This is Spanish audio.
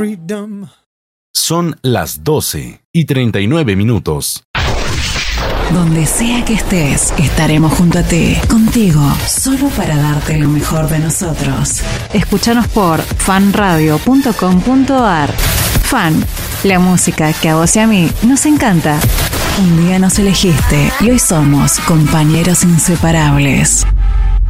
freedom. Son las 12:39. Donde sea que estés, estaremos junto a ti, contigo, solo para darte lo mejor de nosotros. Escúchanos por fanradio.com.ar. Fan, la música que a vos y a mí nos encanta. Un día nos elegiste y hoy somos compañeros inseparables.